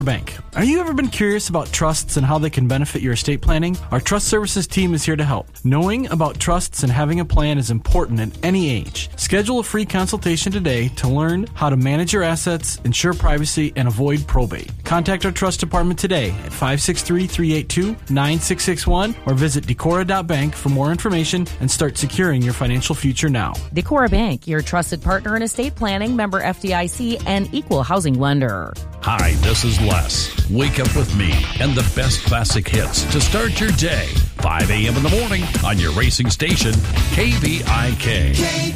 Bank. Are you ever been curious about trusts and how they can benefit your estate planning? Our trust services team is here to help. Knowing about trusts and having a plan is important at any age. Schedule a free consultation today to learn how to manage your assets, ensure privacy, and avoid probate. Contact our trust department today at 563-382-9661 or visit Decora.bank for more information and start securing your financial future now. Decora Bank, your trusted partner in estate planning, member FDIC, and equal housing lender. Hi, this is Les. Wake up with me and the best classic hits to start your day. 5 a.m. in the morning on your racing station, KVIK.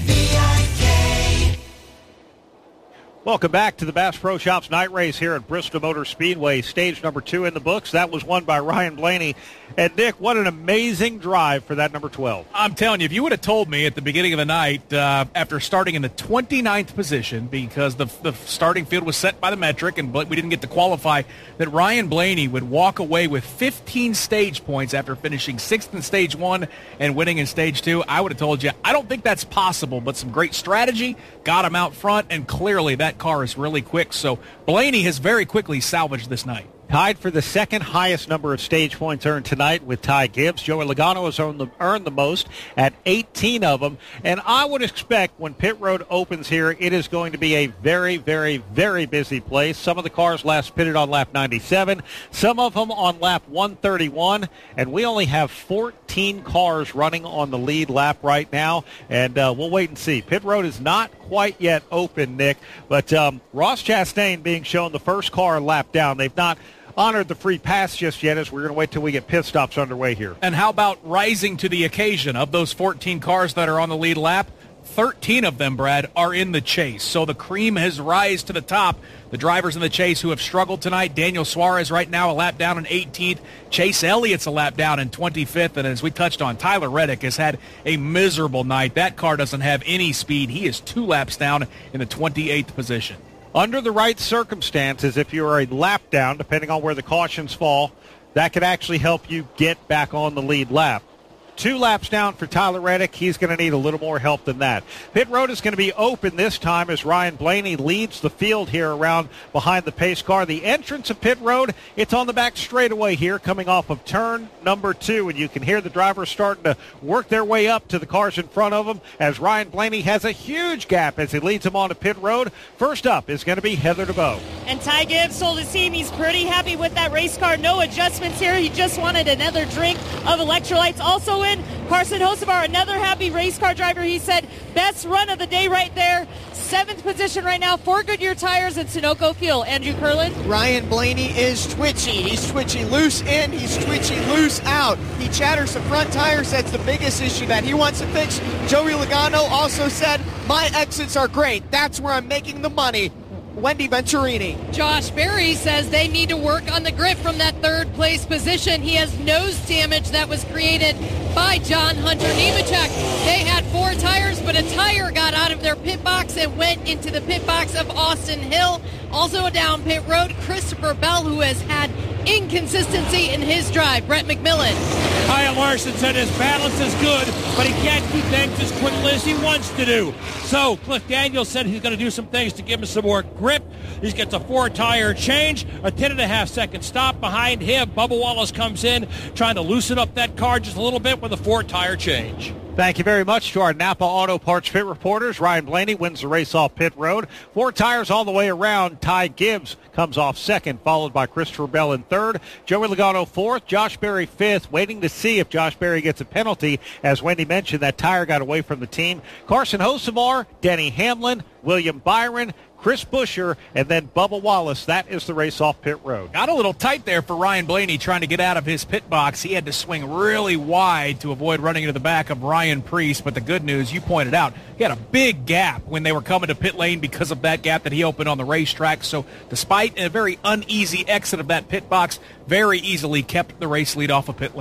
Welcome back to the Bass Pro Shops Night Race here at Bristol Motor Speedway. Stage number 2 in the books. That was won by Ryan Blaney. And, Nick, what an amazing drive for that number 12. I'm telling you, if you would have told me at the beginning of the night, after starting in the 29th position, because the starting field was set by the metric and we didn't get to qualify, that Ryan Blaney would walk away with 15 stage points after finishing 6th in Stage 1 and winning in Stage 2, I would have told you, I don't think that's possible, but some great strategy got him out front, and clearly that car is really quick. So Blaney has very quickly salvaged this night. Tied for the second highest number of stage points earned tonight with Ty Gibbs. Joey Logano has earned the most at 18 of them. And I would expect when pit road opens here, it is going to be a very, very, very busy place. Some of the cars last pitted on lap 97, some of them on lap 131, and we only have 14 cars running on the lead lap right now, and we'll wait and see. Pit road is not quite yet open, Nick, but Ross Chastain being shown the first car lap down. They've not honored the free pass just yet, as we're going to wait till we get pit stops underway here. And how about rising to the occasion? Of those 14 cars that are on the lead lap, 13 of them, Brad, are in the chase. So the cream has risen to the top. The drivers in the chase who have struggled tonight, Daniel Suarez right now a lap down in 18th. Chase Elliott's a lap down in 25th. And as we touched on, Tyler Reddick has had a miserable night. That car doesn't have any speed. He is 2 laps down in the 28th position. Under the right circumstances, if you're a lap down, depending on where the cautions fall, that could actually help you get back on the lead lap. 2 laps down for Tyler Reddick. He's going to need a little more help than that. Pit road is going to be open this time as Ryan Blaney leads the field here around behind the pace car. The entrance of pit road, it's on the back straightaway here coming off of turn number 2, and you can hear the drivers starting to work their way up to the cars in front of them as Ryan Blaney has a huge gap as he leads them onto pit road. First up is going to be Heather DeVoe. And Ty Gibbs told his team he's pretty happy with that race car. No adjustments here. He just wanted another drink of electrolytes. Also in Carson Hocevar, another happy race car driver. He said best run of the day right there. 7th position right now for Goodyear tires in Sunoco fuel. Andrew Curlin. Ryan Blaney is twitchy. He's twitchy loose in. He's twitchy loose out. He chatters the front tires. That's the biggest issue that he wants to fix. Joey Logano also said, my exits are great. That's where I'm making the money. Wendy Venturini. Josh Berry says they need to work on the grip from that 3rd place position. He has nose damage that was created by John Hunter Nemechek. They had 4 tires, but a tire got out of their pit box and went into the pit box of Austin Hill. Also down pit road, Christopher Bell, who has had inconsistency in his drive. Brett McMillan. Kyle Larson said his balance is good, but he can't keep things as quickly as he wants to do. So Cliff Daniels said he's going to do some things to give him some more grip. He gets a 4-tire change, a 10.5-second stop behind him. Bubba Wallace comes in trying to loosen up that car just a little bit with a 4-tire change. Thank you very much to our Napa Auto Parts pit reporters. Ryan Blaney wins the race off pit road. 4 tires all the way around. Ty Gibbs comes off 2nd, followed by Christopher Bell in 3rd. Joey Logano 4th. Josh Berry 5th, waiting to see if Josh Berry gets a penalty. As Wendy mentioned, that tire got away from the team. Carson Hocevar, Denny Hamlin, William Byron, Chris Buescher, and then Bubba Wallace. That is the race off pit road. Got a little tight there for Ryan Blaney trying to get out of his pit box. He had to swing really wide to avoid running into the back of Ryan Preece. But the good news, you pointed out, he had a big gap when they were coming to pit lane because of that gap that he opened on the racetrack. So despite a very uneasy exit of that pit box, very easily kept the race lead off of pit lane.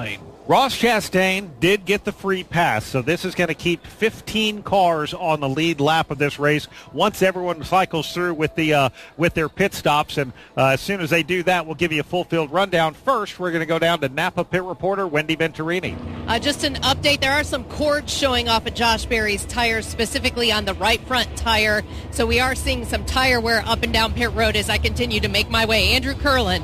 Ross Chastain did get the free pass, so this is going to keep 15 cars on the lead lap of this race once everyone cycles through with their pit stops. And as soon as they do that, we'll give you a full field rundown. First, we're going to go down to Napa pit reporter Wendy Venturini. Just an update. There are some cords showing off at Josh Berry's tires, specifically on the right front tire. So we are seeing some tire wear up and down pit road as I continue to make my way. Andrew Curlin.